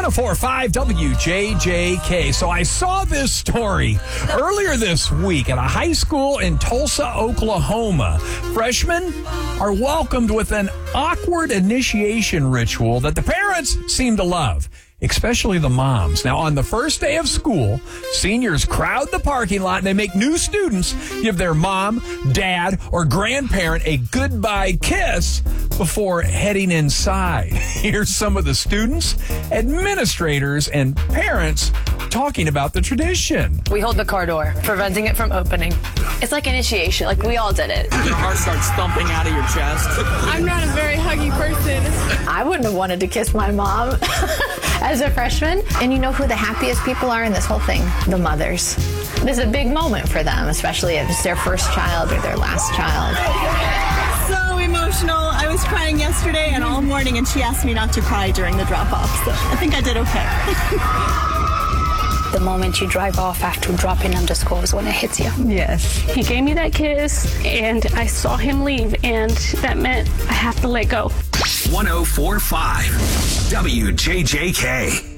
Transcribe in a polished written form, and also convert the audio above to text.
104.5 WJJK. So I saw this story earlier this week at a high school in Tulsa, Oklahoma. Freshmen are welcomed with an awkward initiation ritual that the parents seem to love, especially the moms. Now, on the first day of school, seniors crowd the parking lot and they make new students give their mom, dad, or grandparent a goodbye kiss before heading inside. Here's some of the students, administrators, and parents talking about the tradition. We hold the car door, preventing it from opening. It's like initiation, like we all did it. Your heart starts thumping out of your chest. I'm not a very huggy person. I wouldn't have wanted to kiss my mom as a freshman. And you know who the happiest people are in this whole thing? The mothers. This is a big moment for them, especially if it's their first child or their last child. So emotional. I was crying yesterday and all morning, and she asked me not to cry during the drop-off. So I think I did okay. The moment you drive off after dropping them to school is when it hits you. Yes. He gave me that kiss, and I saw him leave, and that meant I have to let go. 104.5 WJJK.